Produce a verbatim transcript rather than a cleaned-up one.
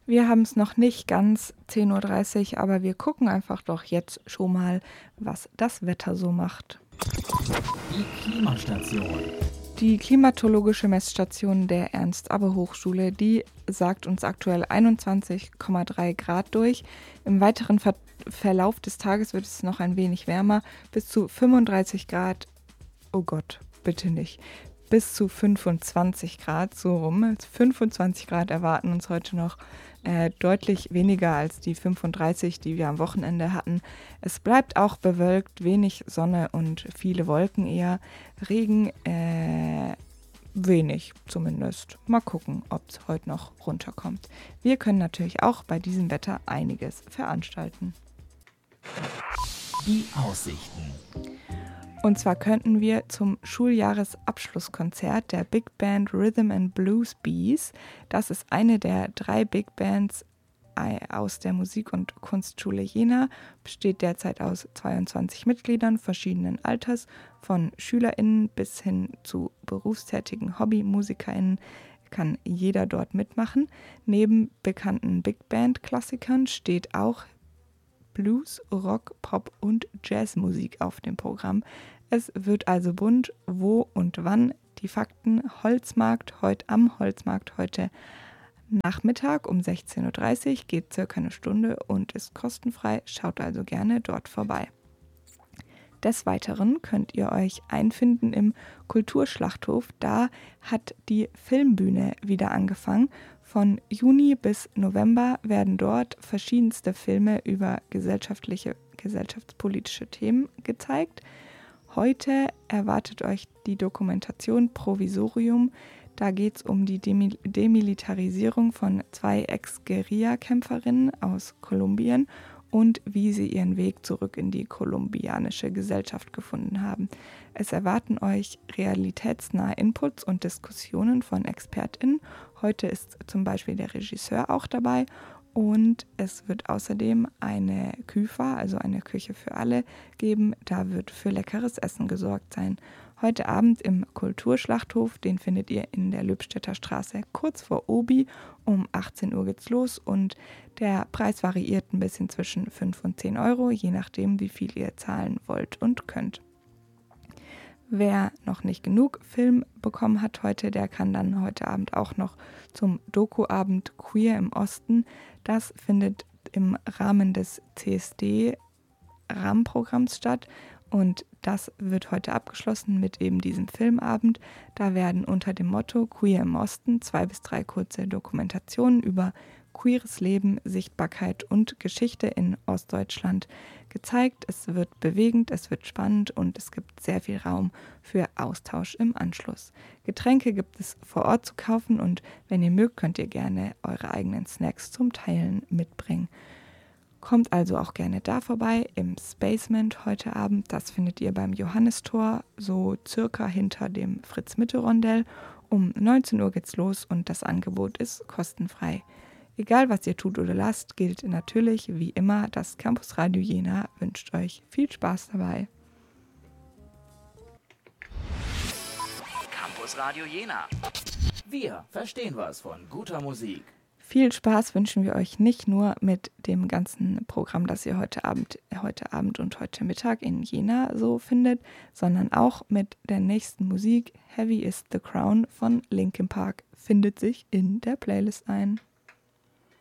Wir haben es noch nicht ganz zehn Uhr dreißig, aber wir gucken einfach doch jetzt schon mal, was das Wetter so macht. Die Klimastation. Die klimatologische Messstation der Ernst-Abbe-Hochschule, die sagt uns aktuell einundzwanzig Komma drei Grad durch. Im weiteren Ver- Verlauf des Tages wird es noch ein wenig wärmer, bis zu fünfunddreißig Grad. Oh Gott, bitte nicht. Bis zu fünfundzwanzig Grad, so rum. fünfundzwanzig Grad erwarten uns heute noch, äh, deutlich weniger als die fünfunddreißig, die wir am Wochenende hatten. Es bleibt auch bewölkt, wenig Sonne und viele Wolken eher. Regen, äh, wenig zumindest. Mal gucken, ob es heute noch runterkommt. Wir können natürlich auch bei diesem Wetter einiges veranstalten. Die Aussichten. Und zwar könnten wir zum Schuljahresabschlusskonzert der Big Band Rhythm and Blues Bees, das ist eine der drei Big Bands aus der Musik- und Kunstschule Jena, besteht derzeit aus zweiundzwanzig Mitgliedern verschiedenen Alters, von SchülerInnen bis hin zu berufstätigen HobbymusikerInnen, kann jeder dort mitmachen. Neben bekannten Big Band-Klassikern steht auch Blues, Rock, Pop und Jazzmusik auf dem Programm. Es wird also bunt, wo und wann. Die Fakten: Holzmarkt, heute am Holzmarkt heute Nachmittag um sechzehn Uhr dreißig, geht circa eine Stunde und ist kostenfrei. Schaut also gerne dort vorbei. Des Weiteren könnt ihr euch einfinden im Kulturschlachthof. Da hat die Filmbühne wieder angefangen. Von Juni bis November werden dort verschiedenste Filme über gesellschaftliche, gesellschaftspolitische Themen gezeigt. Heute erwartet euch die Dokumentation Provisorium. Da geht es um die Demil- Demilitarisierung von zwei Ex-Guerilla-Kämpferinnen aus Kolumbien und wie sie ihren Weg zurück in die kolumbianische Gesellschaft gefunden haben. Es erwarten euch realitätsnahe Inputs und Diskussionen von ExpertInnen. Heute ist zum Beispiel der Regisseur auch dabei und es wird außerdem eine Küfa, also eine Küche für alle, geben. Da wird für leckeres Essen gesorgt sein. Heute Abend im Kulturschlachthof, den findet ihr in der Lübstädter Straße kurz vor Obi. Um achtzehn Uhr geht's los und der Preis variiert ein bisschen zwischen fünf und zehn Euro, je nachdem, wie viel ihr zahlen wollt und könnt. Wer noch nicht genug Film bekommen hat heute, der kann dann heute Abend auch noch zum Doku-Abend Queer im Osten. Das findet im Rahmen des C S D-Rahmenprogramms statt. Und das wird heute abgeschlossen mit eben diesem Filmabend. Da werden unter dem Motto Queer im Osten zwei bis drei kurze Dokumentationen über queeres Leben, Sichtbarkeit und Geschichte in Ostdeutschland gezeigt. Es wird bewegend, es wird spannend und es gibt sehr viel Raum für Austausch im Anschluss. Getränke gibt es vor Ort zu kaufen und wenn ihr mögt, könnt ihr gerne eure eigenen Snacks zum Teilen mitbringen. Kommt also auch gerne da vorbei im Spacement heute Abend. Das findet ihr beim Johannistor, so circa hinter dem Fritz-Mitte-Rondell. Um neunzehn Uhr geht's los und das Angebot ist kostenfrei. Egal, was ihr tut oder lasst, gilt natürlich wie immer, das Campus Radio Jena wünscht euch viel Spaß dabei. Campus Radio Jena. Wir verstehen was von guter Musik. Viel Spaß wünschen wir euch nicht nur mit dem ganzen Programm, das ihr heute Abend, heute Abend und heute Mittag in Jena so findet, sondern auch mit der nächsten Musik. Heavy is the Crown von Linkin Park findet sich in der Playlist ein.